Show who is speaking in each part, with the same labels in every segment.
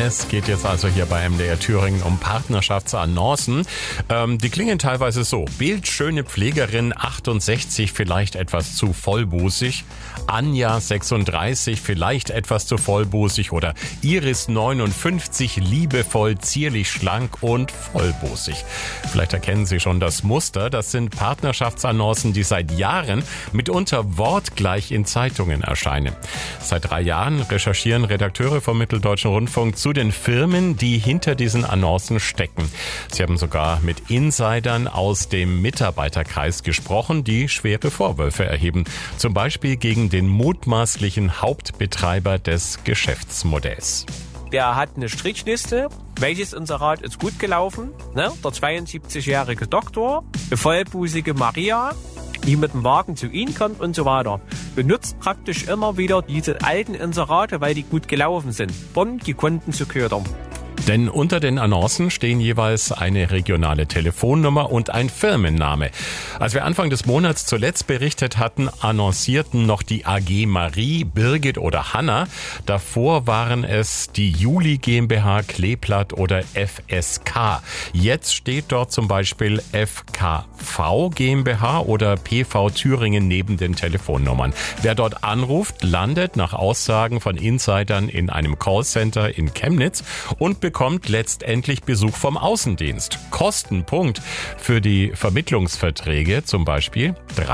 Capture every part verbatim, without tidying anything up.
Speaker 1: Es geht jetzt also hier bei M D R Thüringen um Partnerschaftsannoncen. Ähm, die klingen teilweise so. Bildschöne Pflegerin achtundsechzig, vielleicht etwas zu vollbusig. Anja sechsunddreißig, vielleicht etwas zu vollbusig. Oder Iris neunundfünfzig, liebevoll, zierlich, schlank und vollbusig. Vielleicht erkennen Sie schon das Muster. Das sind Partnerschaftsannoncen, die seit Jahren mitunter wortgleich in Zeitungen erscheinen. Seit drei Jahren recherchieren Redakteure vom Mitteldeutschen Rundfunk zu den Firmen, die hinter diesen Annoncen stecken. Sie haben sogar mit Insidern aus dem Mitarbeiterkreis gesprochen, die schwere Vorwürfe erheben. Zum Beispiel gegen den mutmaßlichen Hauptbetreiber des Geschäftsmodells.
Speaker 2: Der hat eine Strichliste. Welches Inserat ist gut gelaufen? Ne? Der zweiundsiebzigjährige Doktor, die vollbusige Maria, die mit dem Wagen zu Ihnen kommt und so weiter. Benutzt praktisch immer wieder diese alten Inserate, weil die gut gelaufen sind, um die Kunden zu ködern.
Speaker 1: Denn unter den Annoncen stehen jeweils eine regionale Telefonnummer und ein Firmenname. Als wir Anfang des Monats zuletzt berichtet hatten, annoncierten noch die A G Marie, Birgit oder Hanna. Davor waren es die Juli GmbH, Kleeblatt oder F S K. Jetzt steht dort zum Beispiel F K V GmbH oder P V Thüringen neben den Telefonnummern. Wer dort anruft, landet nach Aussagen von Insidern in einem Callcenter in Chemnitz und bekommt letztendlich Besuch vom Außendienst. Kostenpunkt für die Vermittlungsverträge zum Beispiel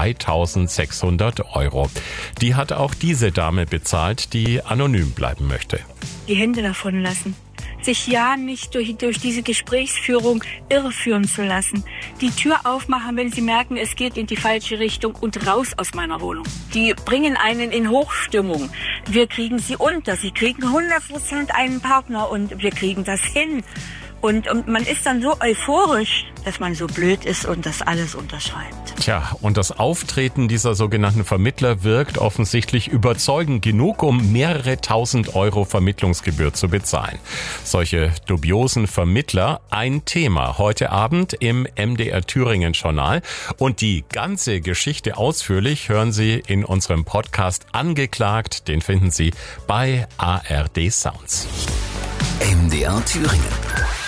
Speaker 1: dreitausendsechshundert Euro. Die hat auch diese Dame bezahlt, die anonym bleiben möchte.
Speaker 3: Die Hände davon lassen. Sich ja nicht durch, durch diese Gesprächsführung irreführen zu lassen. Die Tür aufmachen, wenn sie merken, es geht in die falsche Richtung und raus aus meiner Wohnung. Die bringen einen in Hochstimmung. Wir kriegen sie unter. Sie kriegen hundert Prozent einen Partner und wir kriegen das hin. Und, und man ist dann so euphorisch, dass man so blöd ist und das alles unterschreibt.
Speaker 1: Tja, und das Auftreten dieser sogenannten Vermittler wirkt offensichtlich überzeugend genug, um mehrere tausend Euro Vermittlungsgebühr zu bezahlen. Solche dubiosen Vermittler, ein Thema heute Abend im M D R Thüringen Journal. Und die ganze Geschichte ausführlich hören Sie in unserem Podcast Angeklagt. Den finden Sie bei A R D Sounds.
Speaker 4: M D R Thüringen.